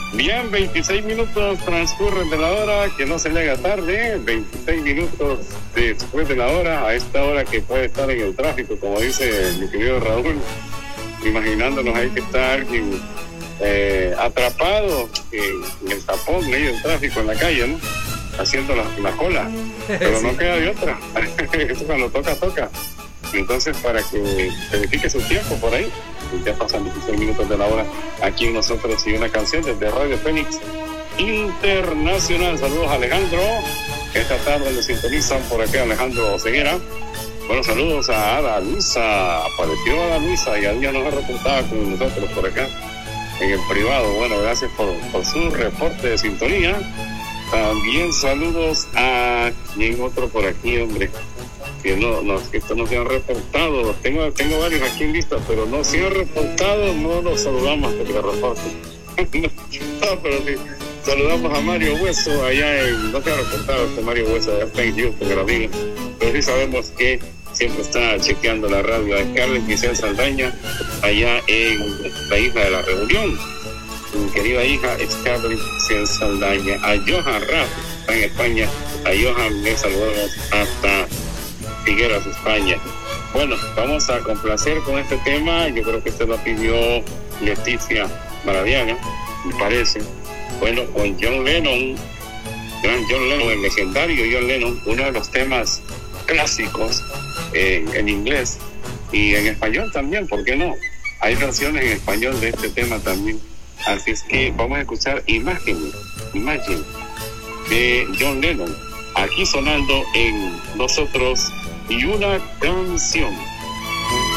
Bien, 26 minutos transcurren de la hora, que no se le haga tarde, 26 minutos después de la hora, a esta hora que puede estar en el tráfico, como dice mi querido Raúl, imaginándonos ahí que está alguien atrapado en el tapón, medio del tráfico en la calle, ¿no? Haciendo la cola, pero sí. No queda de otra. Eso cuando toca. Entonces, para que verifique su tiempo por ahí, ya pasan 16 minutos de la hora aquí en nosotros y una canción desde Radio Fénix Internacional. Saludos a Alejandro, que esta tarde nos sintonizan por acá, Alejandro Ceguera. Bueno, saludos a Ada Luisa, apareció Ada Luisa y al día nos ha reportado con nosotros por acá en el privado. Bueno, gracias por su reporte de sintonía. También saludos a quien otro por aquí, hombre, que estos no se han reportado. Tengo varios aquí en lista, pero no se han reportado, no los saludamos porque los reporten. No, pero sí, saludamos a Mario Hueso allá no se ha reportado Mario Hueso, allá está en Houston, que lo diga, pero sí sabemos que siempre está chequeando la radio. A Scarlett Giselle Saldaña allá en la isla de la Reunión, mi querida hija Scarlett Giselle Saldaña. A Johan Raff, está en España, a Johan le saludamos hasta Figueras, España. Bueno, vamos a complacer con este tema. Yo creo que lo pidió Leticia Maradiaga, me parece. Bueno, con John Lennon, gran John Lennon, el legendario John Lennon, uno de los temas clásicos en inglés y en español también, ¿por qué no? Hay versiones en español de este tema también. Así es que vamos a escuchar Imagine de John Lennon, aquí sonando en Nosotros y una canción.